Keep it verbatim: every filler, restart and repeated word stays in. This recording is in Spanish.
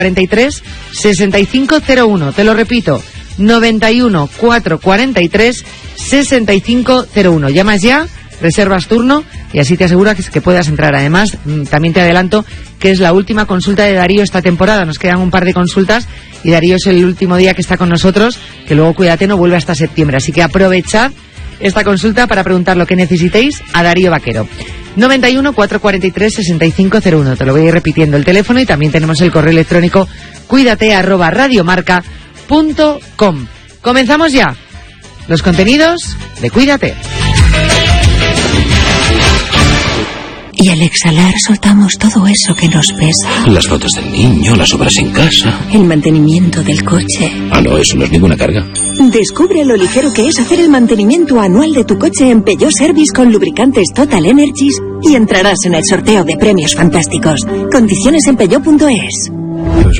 cuarenta y tres, sesenta y cinco cero uno. Te lo repito, noventa y uno, cuatrocientos cuarenta y tres, sesenta y cinco cero uno. Llamas ya, reservas turno y así te aseguras que, que puedas entrar. Además, también te adelanto que es la última consulta de Darío esta temporada. Nos quedan un par de consultas y Darío es el último día que está con nosotros, que luego, cuídate, no vuelve hasta septiembre. Así que aprovechad esta consulta para preguntar lo que necesitéis a Darío Vaquero. noventa y uno, cuatrocientos cuarenta y tres, sesenta y cinco cero uno. Te lo voy a ir repitiendo el teléfono y también tenemos el correo electrónico cuídate arroba radiomarca punto com. Comenzamos ya los contenidos de Cuídate. Y al exhalar soltamos todo eso que nos pesa. Las fotos del niño, las obras en casa. El mantenimiento del coche. Ah, no, eso no es ninguna carga. Descubre lo ligero que es hacer el mantenimiento anual de tu coche en Peugeot Service con lubricantes Total Energies y entrarás en el sorteo de premios fantásticos. Condiciones en peugeot punto es.